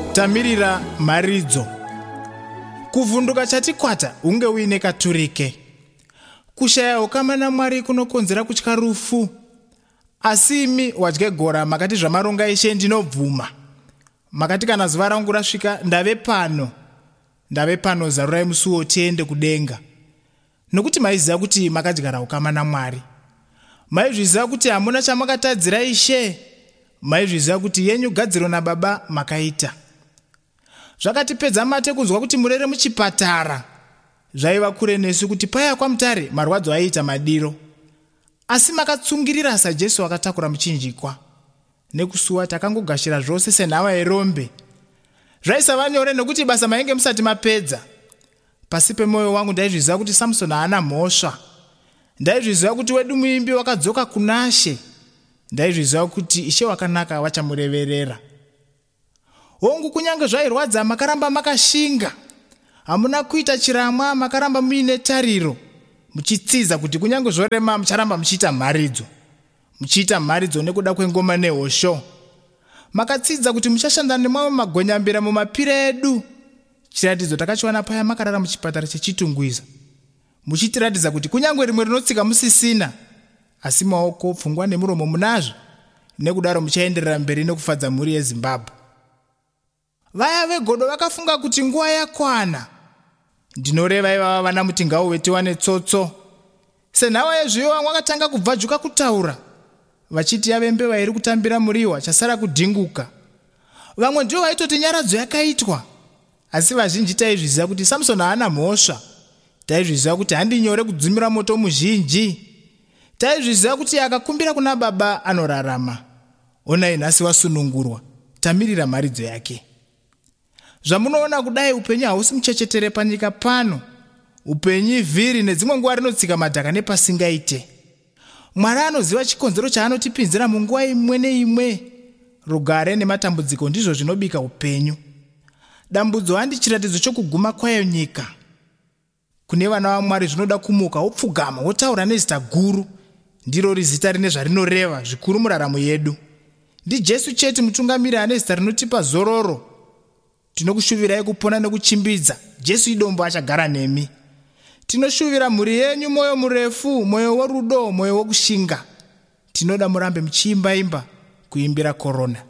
Tamirira maridzo. Kuvhunduka chati kwata unge uine katurike. Kushaya ukama naMwari kunokonzera kutya rufu. Asi imi wadye gora makati zvamaronga Ishe ndinobvuma. Makati kana zuva rangu rasvika ndave pano zarurai musuo tiende kudenga. Nokuti maiziva kuti makadyara ukama naMwari. Maizviziva kuti hamuna chamakatadzira Ishe. Maizviziva kuti yenyu gadziro naBaba makaita. Zvakatipedza mate kunzwa kuti murere muchipatara. Zvaiva kure nesu kuti paya kwamutare marwadzo aiita madiro. Asi makatsungirira saJesu akatakura muchinjikwa. Nekusuwa takangogashira zvose senhava yerombe. Zvaisava nyore nokuti basa mainge musati mapedza. Pasi pemwoyo wangu ndaizviziva kuti Samsoni haana mhosva. Ndaizviziva kuti wedu muimbi wakadzoka kuna She. Ndaizviziva kuti Ishe wakanaka vachamureverera. Hongu kunyange zvairwadza makaramba makashinga. Hamuna kuita chiramwa, makaramba muine tariro. Muchitsiza kuti kunyange zvorema mucharamba muchiita mharidzo. Muchiita mharidzo nekuda kwengoma nehosho. Makatsidza kuti muchashanda nemamwe magonyambira mumapire edu. Chiratidzo takachiwana paya makarara muchipatara chechitungwiza. Muchitiratidza kuti kunyange rimwe rinotsika musisina. Asi maoko, pfungwa nemuromo munazvo. Nekudaro muchaenderera mberi nekufadza mhuri yeZimbabwe. Vaya vegodo vakafunga kuti nguva yakwana. Ndinoreva ivava vana mutingao wetiwane tsotso. Senhava yezviyo wakatanga kubvajuka kutaura. Vachiti yave mbeva iri kutambira muriwa chasara kudhinguka. Vamwe ndio vaitoti nyaradzo yakaitwa. Asi vazhinji taizviziva kuti Samsoni haana mhosva. Taizviziva kuti handinyore kudzimira moto muzhinji. Taizviziva kuti akakumbira kuna Baba anorarama. Onai nhasi wasunungurwa. Tamirira maridzo yake. Zvamunoona kudai upenyu hausi muchechetere panyika pano. Upenyu vhiri nedzimwe nguva rinotsika madhaka nepasingaite. Mwari anoziva chikonzero chaanotipinzira munguva imwe neimwe. Rugare nematambudziko ndizvo zvinobika upenyu. Dambudzo handi chiratidzo chokuguma kwayo nyika. Kune vana vaMwari zvinoda kumuka wopfugama wotaura nezita guru. Ndiro rizita rine zvarinoreva zvikuru muraramo yedu. NdiJesu chete mutungamiri ane zita rinotipa zororo. Tinokushuvirai kupona nekuchimbidza. Jesu idombo achagara nemi. Tinoshuvira mhuri yenyu moyo murefu, moyo worudo, moyo wokushinga. Tinoda murambe muchiimba kuimbira korona.